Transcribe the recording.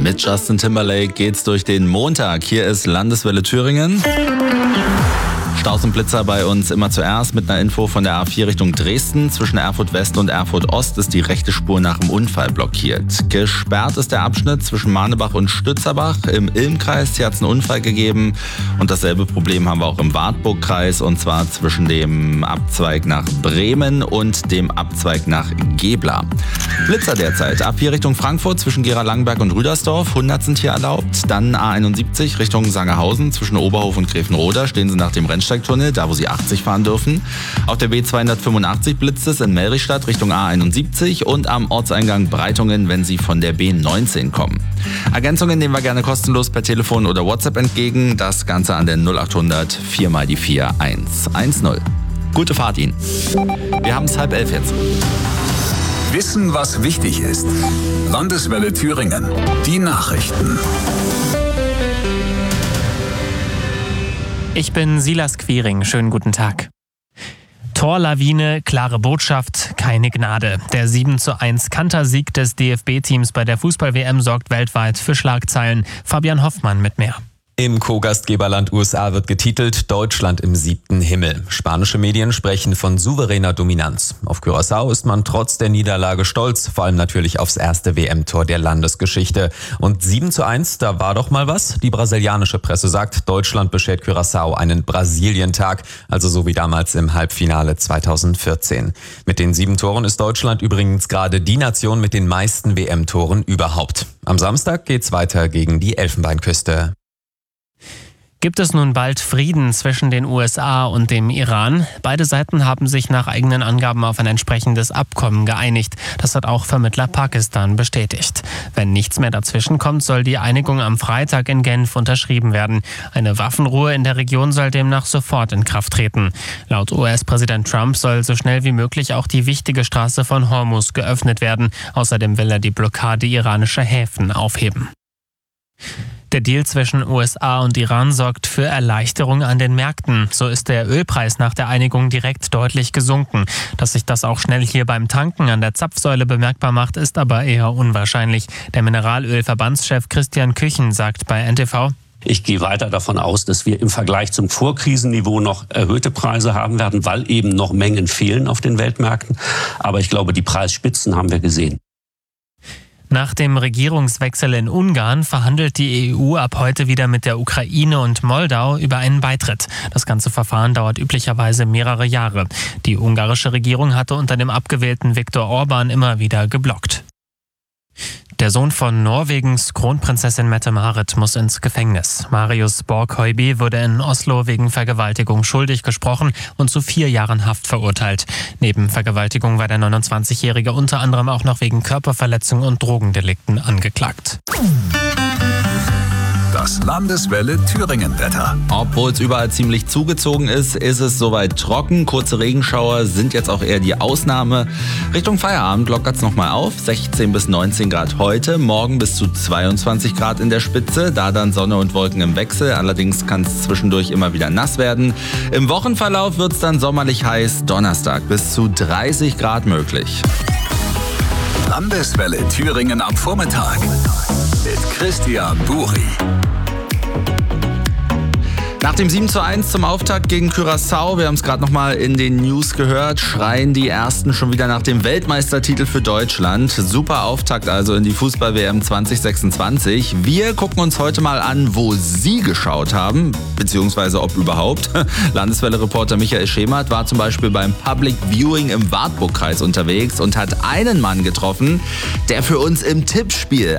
Mit Justin Timberlake geht's durch den Montag. Hier ist Landeswelle Thüringen. Staus und Blitzer bei uns immer zuerst mit einer Info von der A4 Richtung Dresden. Zwischen Erfurt West und Erfurt Ost ist die rechte Spur nach dem Unfall blockiert. Gesperrt ist der Abschnitt zwischen Manebach und Stützerbach. Im Ilmkreis, hier hat es einen Unfall gegeben. Und dasselbe Problem haben wir auch im Wartburgkreis, und zwar zwischen dem Abzweig nach Bremen und dem Abzweig nach Gebler. Blitzer derzeit. A4 Richtung Frankfurt zwischen Gera-Langenberg und Rüdersdorf. 100 sind hier erlaubt. Dann A71 Richtung Sangerhausen zwischen Oberhof und Grevenroda. Stehen sie nach dem Rennsteigtunnel, da wo sie 80 fahren dürfen. Auf der B285 blitzt es in Melrichstadt Richtung A71 und am Ortseingang Breitungen, wenn sie von der B19 kommen. Ergänzungen nehmen wir gerne kostenlos per Telefon oder WhatsApp entgegen. Das Ganze an der 0800 4 mal die 4 110. Gute Fahrt Ihnen. Wir haben es 10:30 jetzt. Wissen, was wichtig ist. Landeswelle Thüringen. Die Nachrichten. Ich bin Silas Quiring. Schönen guten Tag. Torlawine, klare Botschaft, keine Gnade. Der 7:1 Kantersieg des DFB-Teams bei der Fußball-WM sorgt weltweit für Schlagzeilen. Fabian Hoffmann mit mehr. Im Co-Gastgeberland USA wird getitelt Deutschland im 7. Himmel. Spanische Medien sprechen von souveräner Dominanz. Auf Curaçao ist man trotz der Niederlage stolz, vor allem natürlich aufs erste WM-Tor der Landesgeschichte. Und 7:1, da war doch mal was. Die brasilianische Presse sagt, Deutschland beschert Curaçao einen Brasilientag, also so wie damals im Halbfinale 2014. Mit den 7 Toren ist Deutschland übrigens gerade die Nation mit den meisten WM-Toren überhaupt. Am Samstag geht's weiter gegen die Elfenbeinküste. Gibt es nun bald Frieden zwischen den USA und dem Iran? Beide Seiten haben sich nach eigenen Angaben auf ein entsprechendes Abkommen geeinigt. Das hat auch Vermittler Pakistan bestätigt. Wenn nichts mehr dazwischen kommt, soll die Einigung am Freitag in Genf unterschrieben werden. Eine Waffenruhe in der Region soll demnach sofort in Kraft treten. Laut US-Präsident Trump soll so schnell wie möglich auch die wichtige Straße von Hormuz geöffnet werden. Außerdem will er die Blockade iranischer Häfen aufheben. Der Deal zwischen USA und Iran sorgt für Erleichterung an den Märkten. So ist der Ölpreis nach der Einigung direkt deutlich gesunken. Dass sich das auch schnell hier beim Tanken an der Zapfsäule bemerkbar macht, ist aber eher unwahrscheinlich. Der Mineralölverbandschef Christian Küchen sagt bei NTV: Ich gehe weiter davon aus, dass wir im Vergleich zum Vorkrisenniveau noch erhöhte Preise haben werden, weil eben noch Mengen fehlen auf den Weltmärkten. Aber ich glaube, die Preisspitzen haben wir gesehen. Nach dem Regierungswechsel in Ungarn verhandelt die EU ab heute wieder mit der Ukraine und Moldau über einen Beitritt. Das ganze Verfahren dauert üblicherweise mehrere Jahre. Die ungarische Regierung hatte unter dem abgewählten Viktor Orban immer wieder geblockt. Der Sohn von Norwegens Kronprinzessin Mette-Marit muss ins Gefängnis. Marius Borg-Høiby wurde in Oslo wegen Vergewaltigung schuldig gesprochen und zu 4 Jahren Haft verurteilt. Neben Vergewaltigung war der 29-Jährige unter anderem auch noch wegen Körperverletzung und Drogendelikten angeklagt. Das Landeswelle Thüringen-Wetter. Obwohl es überall ziemlich zugezogen ist, ist es soweit trocken. Kurze Regenschauer sind jetzt auch eher die Ausnahme. Richtung Feierabend lockert es nochmal auf. 16 bis 19 Grad heute, morgen bis zu 22 Grad in der Spitze. Da dann Sonne und Wolken im Wechsel. Allerdings kann es zwischendurch immer wieder nass werden. Im Wochenverlauf wird es dann sommerlich heiß. Donnerstag bis zu 30 Grad möglich. Landeswelle Thüringen am Vormittag mit Christian Buri. Nach dem 7:1 zum Auftakt gegen Curaçao, wir haben es gerade nochmal in den News gehört, schreien die Ersten schon wieder nach dem Weltmeistertitel für Deutschland. Super Auftakt also in die Fußball-WM 2026. Wir gucken uns heute mal an, wo Sie geschaut haben, beziehungsweise ob überhaupt. Landeswelle-Reporter Michael Schemert war zum Beispiel beim Public Viewing im Wartburgkreis unterwegs und hat einen Mann getroffen, der für uns im Tippspiel